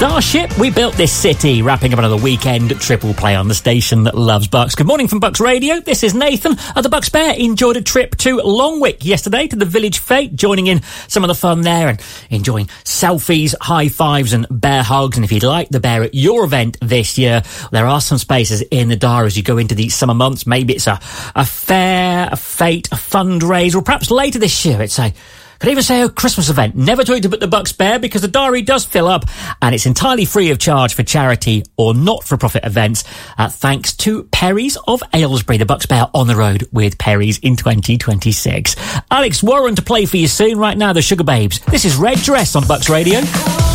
Starship, we built this city, wrapping up another weekend triple play on the station that loves Bucks. Good morning from Bucks Radio. This is Nathan at the Bucks Bear. Enjoyed a trip to Longwick yesterday to the Village Fete, joining in some of the fun there and enjoying selfies, high fives and bear hugs. And if you'd like the bear at your event this year, there are some spaces in the diary as you go into these summer months. Maybe it's a fair, a fete, a fundraiser, or perhaps later this year it's could even say a Christmas event. Never too late to put the Bucks Bear because the diary does fill up and it's entirely free of charge for charity or not-for-profit events. Thanks to Perry's of Aylesbury, the Bucks Bear on the road with Perry's in 2026. Alex Warren to play for you soon. Right now, the Sugar Babes. This is Red Dress on Bucks Radio.